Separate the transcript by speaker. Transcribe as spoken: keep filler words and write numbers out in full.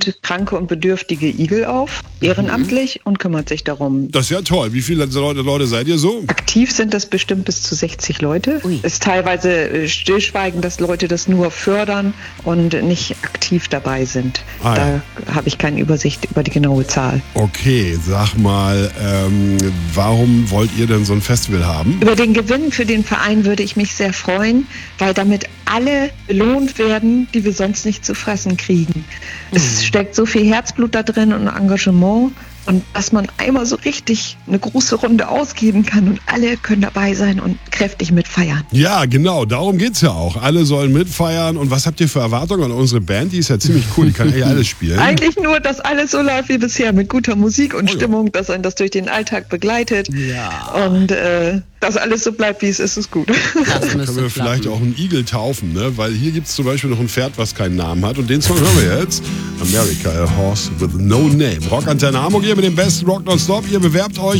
Speaker 1: nimmt kranke und bedürftige Igel auf, ehrenamtlich, mhm. und kümmert sich darum.
Speaker 2: Das ist ja toll. Wie viele Leute, Leute seid ihr so?
Speaker 1: Aktiv sind das bestimmt bis zu sechzig Leute. Ui. Es ist teilweise stillschweigen, dass Leute das nur fördern und nicht aktiv dabei sind. Ah, da ja. habe ich keine Übersicht über die genaue Zahl.
Speaker 2: Okay, sag mal, ähm, warum wollt ihr denn so ein Festival haben?
Speaker 1: Über den Gewinn für den Verein würde ich mich sehr freuen, weil damit alle belohnt werden, die wir sonst nicht zu fressen kriegen. Mhm. Es steckt so viel Herzblut da drin und Engagement. Und dass man einmal so richtig eine große Runde ausgeben kann und alle können dabei sein und kräftig mitfeiern.
Speaker 2: Ja, genau, darum geht's ja auch. Alle sollen mitfeiern. Und was habt ihr für Erwartungen an unsere Band? Die ist ja ziemlich cool, die kann ja alles spielen.
Speaker 1: Eigentlich nur, dass alles so läuft wie bisher, mit guter Musik und oh, Stimmung, ja. dass einen das durch den Alltag begleitet. Ja. Und äh, dass alles so bleibt, wie es ist, ist gut.
Speaker 2: Das können wir vielleicht auch einen Igel taufen, ne? Weil hier gibt's zum Beispiel noch ein Pferd, was keinen Namen hat. Und den Song hören wir jetzt. America, a horse with no name. Rockantenne Hamburg hier mit dem besten Rock nonstop. Ihr bewerbt euch